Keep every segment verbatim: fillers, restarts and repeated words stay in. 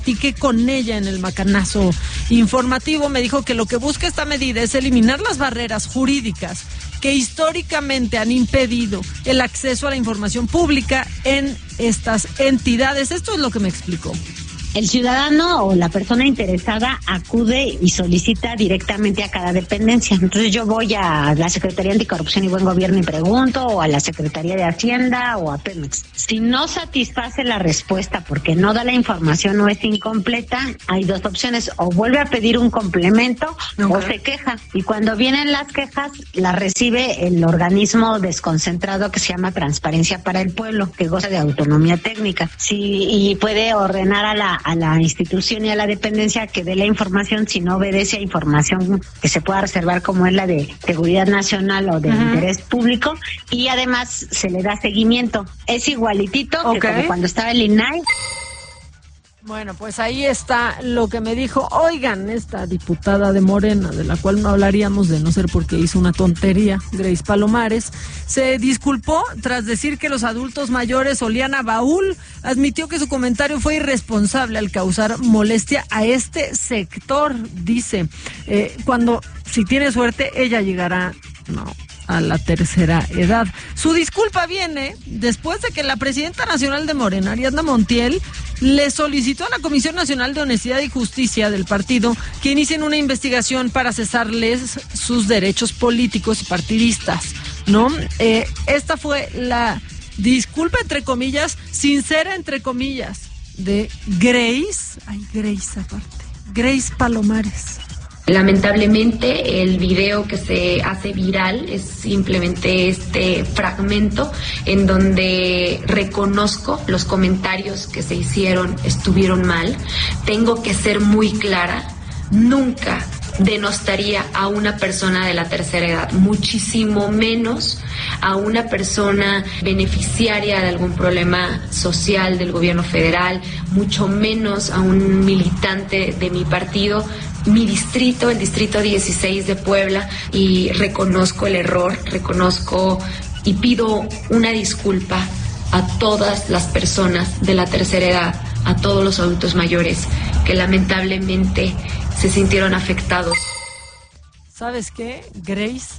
platiqué con ella en el macanazo informativo. Me dijo que lo que busca esta medida es eliminar las barreras jurídicas que históricamente han impedido el acceso a la información pública en estas entidades. Esto es lo que me explicó. El ciudadano o la persona interesada acude y solicita directamente a cada dependencia. Entonces yo voy a la Secretaría Anticorrupción y Buen Gobierno y pregunto, o a la Secretaría de Hacienda o a Pemex. Si no satisface la respuesta porque no da la información o es incompleta, hay dos opciones: o vuelve a pedir un complemento, okay, o se queja. Y cuando vienen las quejas, las recibe el organismo desconcentrado que se llama Transparencia para el Pueblo, que goza de autonomía técnica. Sí, y puede ordenar a la a la institución y a la dependencia que dé la información si no obedece a información que se pueda reservar, como es la de seguridad nacional o de uh-huh. interés público, y además se le da seguimiento. Es igualitito okay. que como cuando estaba el I N A I. Bueno, pues ahí está lo que me dijo. Oigan, esta diputada de Morena, de la cual no hablaríamos de no ser porque hizo una tontería, Grace Palomares, se disculpó tras decir que los adultos mayores olían a baúl. Admitió que su comentario fue irresponsable al causar molestia a este sector. Dice, eh, cuando, si tiene suerte, ella llegará, no, a la tercera edad. Su disculpa viene después de que la presidenta nacional de Morena, Ariadna Montiel, le solicitó a la Comisión Nacional de Honestidad y Justicia del partido que inicien una investigación para cesarles sus derechos políticos y partidistas, ¿no? Eh, esta fue la disculpa, entre comillas, sincera, entre comillas, de Grace, ay, Grace aparte, Grace Palomares. Lamentablemente, el video que se hace viral es simplemente este fragmento en donde reconozco los comentarios que se hicieron estuvieron mal. Tengo que ser muy clara, nunca denostaría a una persona de la tercera edad, muchísimo menos a una persona beneficiaria de algún problema social del gobierno federal, mucho menos a un militante de mi partido. Mi distrito, el distrito dieciséis de Puebla, y reconozco el error, reconozco y pido una disculpa a todas las personas de la tercera edad, a todos los adultos mayores que lamentablemente se sintieron afectados. ¿Sabes qué, Grace?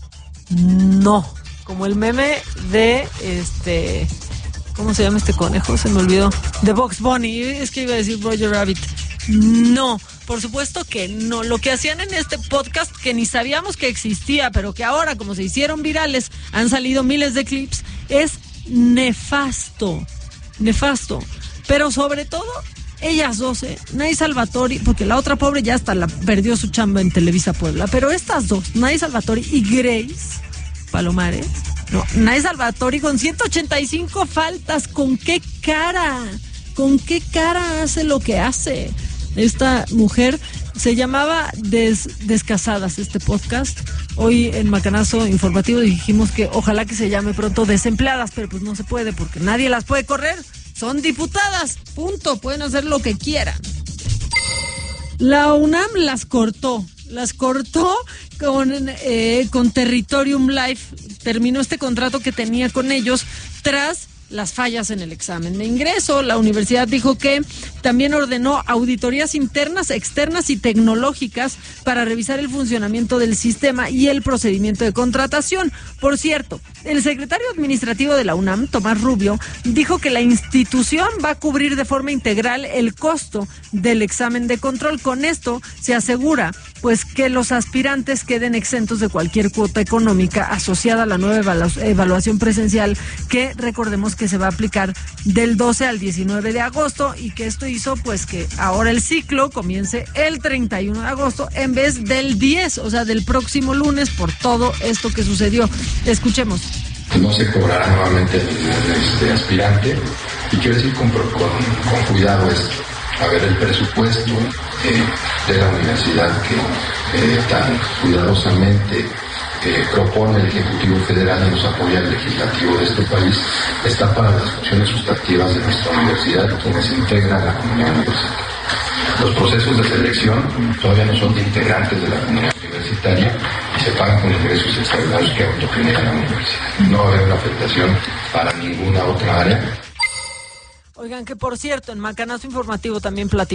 No, como el meme de este, ¿cómo se llama este conejo? Se me olvidó. De Bugs Bunny, es que iba a decir Roger Rabbit. No, por supuesto que no. Lo que hacían en este podcast, que ni sabíamos que existía, pero que ahora, como se hicieron virales, han salido miles de clips, es nefasto, nefasto. Pero sobre todo, ellas dos, ¿eh? Nay Salvatori, porque la otra pobre ya hasta la perdió su chamba en Televisa Puebla, pero estas dos, Nay Salvatori y Grace Palomares, no, Nay Salvatori con ciento ochenta y cinco faltas, ¿con qué cara? ¿Con qué cara hace lo que hace? Esta mujer se llamaba Des, Descasadas, este podcast. Hoy en Macanazo Informativo dijimos que ojalá que se llame pronto Desempleadas, pero pues no se puede porque nadie las puede correr. Son diputadas, punto, pueden hacer lo que quieran. La UNAM las cortó, las cortó con, eh, con Territorium Life. Terminó este contrato que tenía con ellos tras las fallas en el examen de ingreso. La universidad dijo que también ordenó auditorías internas, externas y tecnológicas para revisar el funcionamiento del sistema y el procedimiento de contratación. Por cierto, el secretario administrativo de la UNAM, Tomás Rubio, dijo que la institución va a cubrir de forma integral el costo del examen de control. Con esto se asegura pues que los aspirantes queden exentos de cualquier cuota económica asociada a la nueva evalu- evaluación presencial, que recordemos que se va a aplicar del doce al diecinueve de agosto, y que esto hizo pues que ahora el ciclo comience el treinta y uno de agosto en vez del diez, o sea, del próximo lunes, por todo esto que sucedió. Escuchemos. No se cobrará nuevamente el, este, aspirante, y quiero decir con, con, con cuidado esto. A ver, el presupuesto eh, de la universidad que eh, tan cuidadosamente eh, propone el Ejecutivo Federal y nos apoya el Legislativo de este país, está para las funciones sustantivas de nuestra universidad y quienes integran la comunidad universitaria. Los procesos de selección todavía no son de integrantes de la comunidad universitaria y se pagan con ingresos extraordinarios que autogenera la universidad. No va a haber una afectación para ninguna otra área. Oigan, que por cierto, en Macanazo Informativo también platicamos